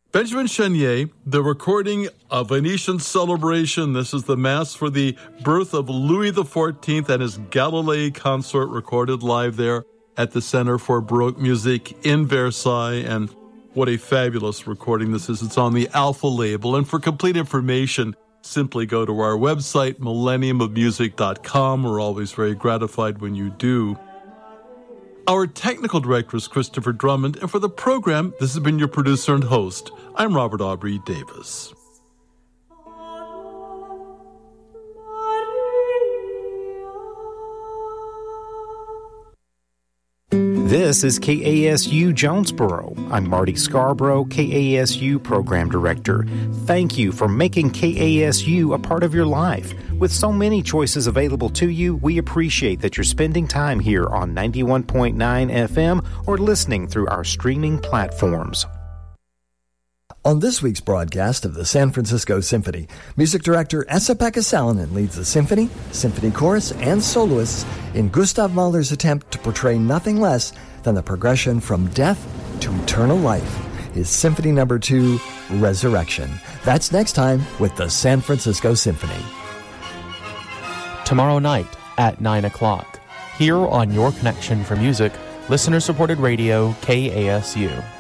Benjamin Chenier, the recording of Venetian Celebration. This is the Mass for the birth of Louis XIV and his Galilei consort, recorded live there at the Center for Baroque Music in Versailles. And what a fabulous recording this is. It's on the Alpha label. And for complete information, simply go to our website, millenniumofmusic.com. We're always very gratified when you do. Our technical director is Christopher Drummond, and for the program, this has been your producer and host. I'm Robert Aubrey Davis. This is KASU Jonesboro. I'm Marty Scarborough, KASU Program Director. Thank you for making KASU a part of your life. With so many choices available to you, we appreciate that you're spending time here on 91.9 FM or listening through our streaming platforms. On this week's broadcast of the San Francisco Symphony, music director Esa-Pekka Salonen leads the symphony, symphony chorus, and soloists in Gustav Mahler's attempt to portray nothing less than the progression from death to eternal life, his Symphony No. 2, Resurrection. That's next time with the San Francisco Symphony. Tomorrow night at 9 o'clock, here on Your Connection for Music, listener-supported radio KASU.